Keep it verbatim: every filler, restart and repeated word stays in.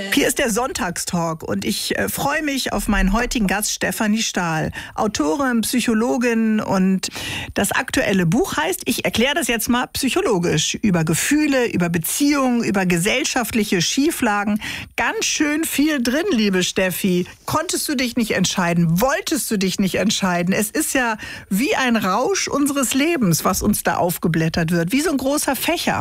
Hier ist der Sonntagstalk und ich äh, freue mich auf meinen heutigen Gast Stefanie Stahl, Autorin, Psychologin, und das aktuelle Buch heißt, ich erkläre das jetzt mal psychologisch, über Gefühle, über Beziehungen, über gesellschaftliche Schieflagen. Ganz schön viel drin, liebe Steffi. Konntest du dich nicht entscheiden? Wolltest du dich nicht entscheiden? Es ist ja wie ein Rausch unseres Lebens, was uns da aufgeblättert wird, wie so ein großer Fächer.